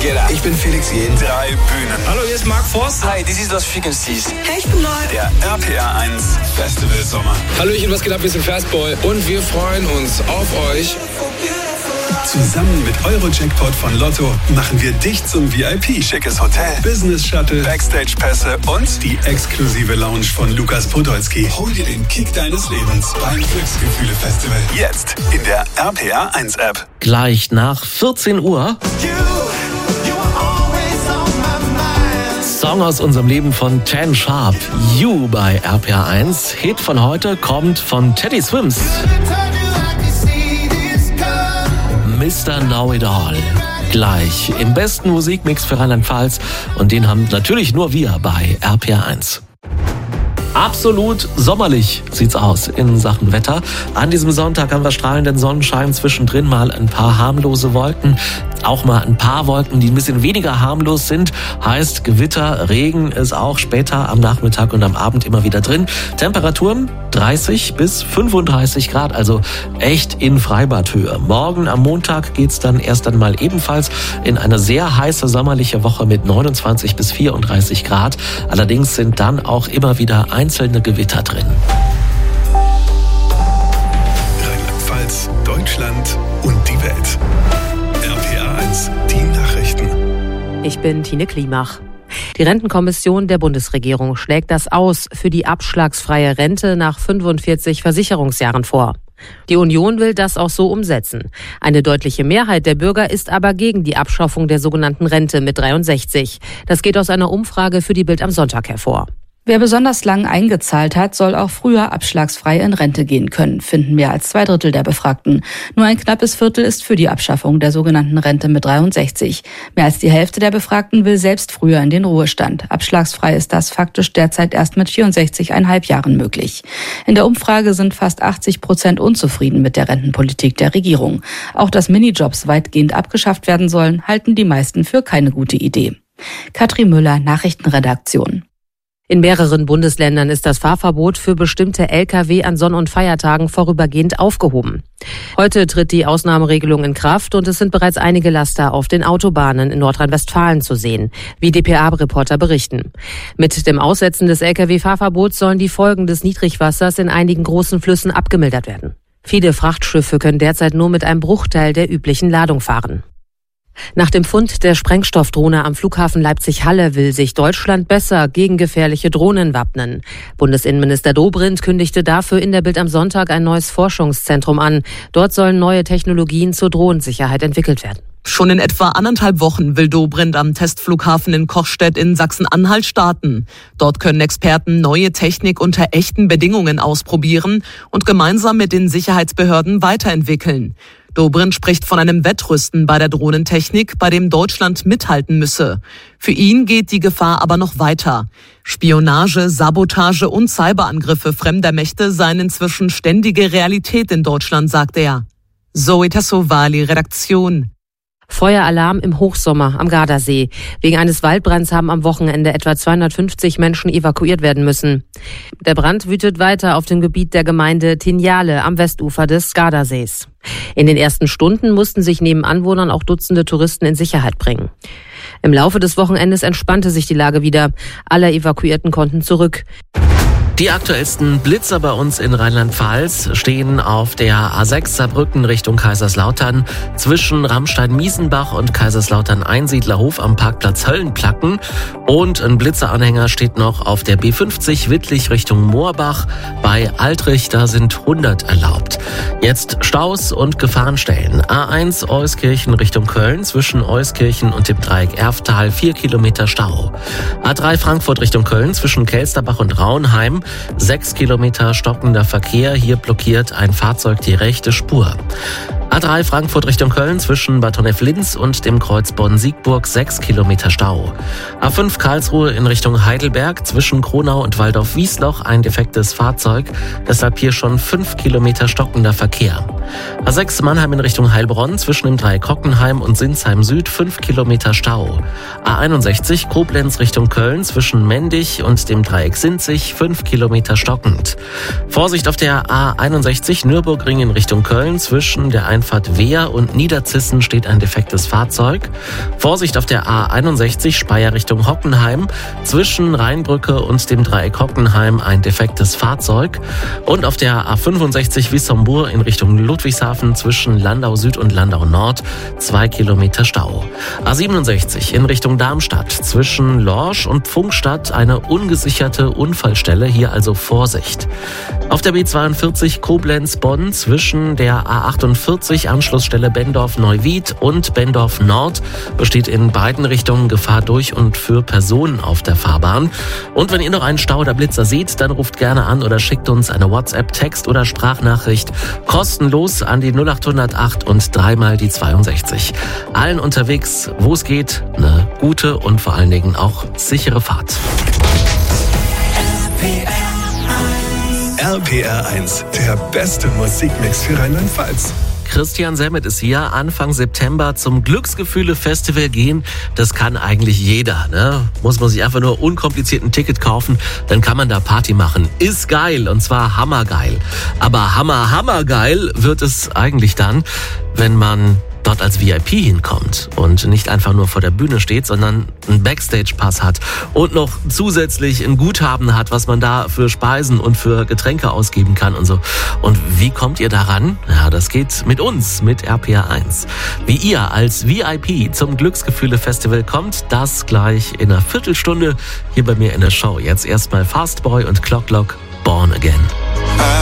Ich bin Felix Jähn. 3 Bühnen. Hallo, hier ist Mark Forster. Hi, this is Los Frequencies. Hey, ich bin Neu. Der RPR 1 Festival Sommer. Hallöchen, was geht ab? Wir sind Fastboy und wir freuen uns auf euch. Zusammen mit Eurojackpot von Lotto machen wir dich zum VIP. Schickes Hotel, Business Shuttle, Backstage-Pässe und die exklusive Lounge von Lukas Podolski. Hol dir den Kick deines Lebens beim Glücksgefühle-Festival. Jetzt in der RPR 1 App. Gleich nach 14 Uhr. Song aus unserem Leben von Ten Sharp. You bei RPR 1. Hit von heute kommt von Teddy Swims. Mr. Know-It-All. Gleich im besten Musikmix für Rheinland-Pfalz. Und den haben natürlich nur wir bei RPR 1. Absolut sommerlich sieht's aus in Sachen Wetter. An diesem Sonntag haben wir strahlenden Sonnenschein, zwischendrin mal ein paar harmlose Wolken. Auch mal ein paar Wolken, die ein bisschen weniger harmlos sind. Heißt Gewitter, Regen ist auch später am Nachmittag und am Abend immer wieder drin. Temperaturen 30 bis 35 Grad, also echt in Freibadhöhe. Morgen am Montag geht's dann erst einmal ebenfalls in eine sehr heiße sommerliche Woche mit 29 bis 34 Grad. Allerdings sind dann auch immer wieder einzelne Gewitter drin. Rheinland-Pfalz, Deutschland und die Welt. RPR 1, die Nachrichten. Ich bin Tine Klimach. Die Rentenkommission der Bundesregierung schlägt das Aus für die abschlagsfreie Rente nach 45 Versicherungsjahren vor. Die Union will das auch so umsetzen. Eine deutliche Mehrheit der Bürger ist aber gegen die Abschaffung der sogenannten Rente mit 63. Das geht aus einer Umfrage für die Bild am Sonntag hervor. Wer besonders lang eingezahlt hat, soll auch früher abschlagsfrei in Rente gehen können, finden mehr als 2/3 der Befragten. Nur ein knappes Viertel ist für die Abschaffung der sogenannten Rente mit 63. Mehr als die Hälfte der Befragten will selbst früher in den Ruhestand. Abschlagsfrei ist das faktisch derzeit erst mit 64,5 Jahren möglich. In der Umfrage sind fast 80% unzufrieden mit der Rentenpolitik der Regierung. Auch dass Minijobs weitgehend abgeschafft werden sollen, halten die meisten für keine gute Idee. Katrin Müller, Nachrichtenredaktion. In mehreren Bundesländern ist das Fahrverbot für bestimmte Lkw an Sonn- und Feiertagen vorübergehend aufgehoben. Heute tritt die Ausnahmeregelung in Kraft und es sind bereits einige Laster auf den Autobahnen in Nordrhein-Westfalen zu sehen, wie dpa-Reporter berichten. Mit dem Aussetzen des Lkw-Fahrverbots sollen die Folgen des Niedrigwassers in einigen großen Flüssen abgemildert werden. Viele Frachtschiffe können derzeit nur mit einem Bruchteil der üblichen Ladung fahren. Nach dem Fund der Sprengstoffdrohne am Flughafen Leipzig-Halle will sich Deutschland besser gegen gefährliche Drohnen wappnen. Bundesinnenminister Dobrindt kündigte dafür in der Bild am Sonntag ein neues Forschungszentrum an. Dort sollen neue Technologien zur Drohnensicherheit entwickelt werden. Schon in etwa 1,5 Wochen will Dobrindt am Testflughafen in Kochstedt in Sachsen-Anhalt starten. Dort können Experten neue Technik unter echten Bedingungen ausprobieren und gemeinsam mit den Sicherheitsbehörden weiterentwickeln. Dobrindt spricht von einem Wettrüsten bei der Drohnentechnik, bei dem Deutschland mithalten müsse. Für ihn geht die Gefahr aber noch weiter. Spionage, Sabotage und Cyberangriffe fremder Mächte seien inzwischen ständige Realität in Deutschland, sagt er. Zoe Tassovali, Redaktion. Feueralarm im Hochsommer am Gardasee. Wegen eines Waldbrands haben am Wochenende etwa 250 Menschen evakuiert werden müssen. Der Brand wütet weiter auf dem Gebiet der Gemeinde Tinjale am Westufer des Gardasees. In den ersten Stunden mussten sich neben Anwohnern auch Dutzende Touristen in Sicherheit bringen. Im Laufe des Wochenendes entspannte sich die Lage wieder. Alle Evakuierten konnten zurück. Die aktuellsten Blitzer bei uns in Rheinland-Pfalz stehen auf der A6 Saarbrücken Richtung Kaiserslautern zwischen Ramstein-Miesenbach und Kaiserslautern-Einsiedlerhof am Parkplatz Höllenplacken. Und ein Blitzeranhänger steht noch auf der B50 Wittlich Richtung Moorbach. Bei Altrich, da sind 100 erlaubt. Jetzt Staus und Gefahrenstellen. A1 Euskirchen Richtung Köln zwischen Euskirchen und dem Dreieck Erftal 4 Kilometer Stau. A3 Frankfurt Richtung Köln zwischen Kelsterbach und Rauenheim 6 Kilometer stockender Verkehr. Hier blockiert ein Fahrzeug die rechte Spur. A3 Frankfurt Richtung Köln zwischen Bad Honnef-Linz und dem Kreuz Bonn-Siegburg 6 Kilometer Stau. A5 Karlsruhe in Richtung Heidelberg zwischen Kronau und Waldorf-Wiesloch ein defektes Fahrzeug, deshalb hier schon 5 Kilometer stockender Verkehr. A6 Mannheim in Richtung Heilbronn zwischen dem Dreieck Hockenheim und Sinsheim Süd 5 Kilometer Stau. A61 Koblenz Richtung Köln zwischen Mendig und dem Dreieck Sinzig 5 Kilometer stockend. Vorsicht auf der A61 Nürburgring in Richtung Köln zwischen der Einfahrt Wehr und Niederzissen steht ein defektes Fahrzeug. Vorsicht auf der A61 Speyer Richtung Hockenheim. Zwischen Rheinbrücke und dem Dreieck Hockenheim ein defektes Fahrzeug. Und auf der A65 Wissembourg in Richtung Ludwigshafen zwischen Landau Süd und Landau Nord 2 Kilometer Stau. A67 in Richtung Darmstadt zwischen Lorsch und Pfungstadt eine ungesicherte Unfallstelle, hier also Vorsicht. Auf der B42 Koblenz-Bonn zwischen der A48 Anschlussstelle Bendorf-Neuwied und Bendorf-Nord besteht in beiden Richtungen Gefahr durch und für Personen auf der Fahrbahn. Und wenn ihr noch einen Stau oder Blitzer seht, dann ruft gerne an oder schickt uns eine WhatsApp, Text oder Sprachnachricht kostenlos an die 0808 und 3 mal die 62. Allen unterwegs, wo es geht, eine gute und vor allen Dingen auch sichere Fahrt. RPR 1, der beste Musikmix für Rheinland-Pfalz. Christian Semmet ist hier, Anfang September zum Glücksgefühle-Festival gehen. Das kann eigentlich jeder, ne? Muss man sich einfach nur unkompliziert ein Ticket kaufen, dann kann man da Party machen. Ist geil, und zwar hammergeil. Aber hammergeil wird es eigentlich dann, wenn man dort als VIP hinkommt und nicht einfach nur vor der Bühne steht, sondern einen Backstage-Pass hat und noch zusätzlich ein Guthaben hat, was man da für Speisen und für Getränke ausgeben kann und so. Und wie kommt ihr daran? Ja, das geht mit uns, mit RPR 1. Wie ihr als VIP zum Glücksgefühle-Festival kommt, das gleich in einer Viertelstunde hier bei mir in der Show. Jetzt erstmal Fastboy und Clock Born Again.